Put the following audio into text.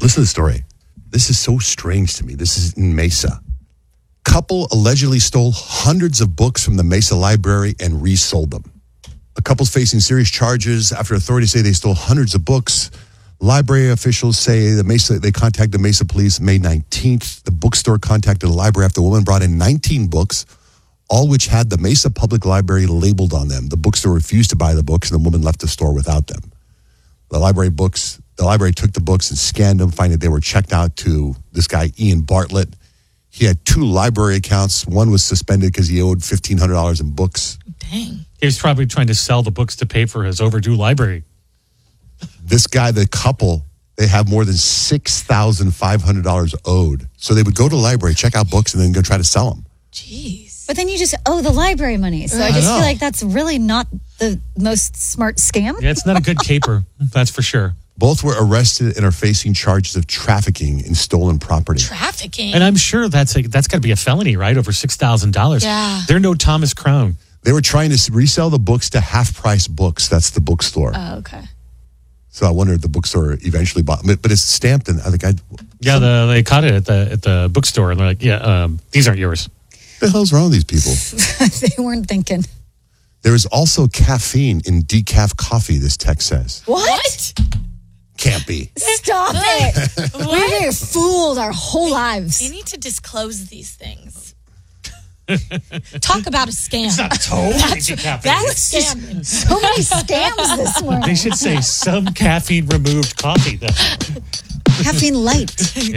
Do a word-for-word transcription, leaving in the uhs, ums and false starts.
Listen to the story. This is so strange to me. This is in Mesa. Couple allegedly stole hundreds of books from the Mesa Library and resold them. The couple's facing serious charges after authorities say they stole hundreds of books. Library officials say the Mesa they contacted the Mesa police May nineteenth. The bookstore contacted the library after the woman brought in nineteen books, all which had the Mesa Public Library labeled on them. The bookstore refused to buy the books, and the woman left the store without them. The library books, the library took the books and scanned them, finding they were checked out to this guy, Ian Bartlett. He had two library accounts. One was suspended because he owed fifteen hundred dollars in books. Dang. He was probably trying to sell the books to pay for his overdue library. This guy, the couple, they have more than six thousand five hundred dollars owed. So they would go to the library, check out books, and then go try to sell them. Jeez. But then you just owe the library money. So I, I just know. feel like that's really not the most smart scam. Yeah, it's not a good caper. That's for sure. Both were arrested and are facing charges of trafficking in stolen property. Trafficking. And I'm sure that's a, that's got to be a felony, right? Over six thousand dollars. Yeah. They're no Thomas Crown. They were trying to resell the books to Half Price Books. That's the bookstore. Oh, okay. So I wonder if the bookstore eventually bought, but, but it's stamped in. I think I. Yeah, the, they caught it at the at the bookstore, and they're like, "Yeah, um, these aren't yours." What the hell's wrong with these people? They weren't thinking. There is also caffeine in decaf coffee. This text says. What? Can't be. Stop it. We've been fooled our whole lives. You need to disclose these things. Talk about a scam. It's not totally decaf. That's scam. So many scams this morning. They should say some caffeine removed coffee, though. Caffeine light.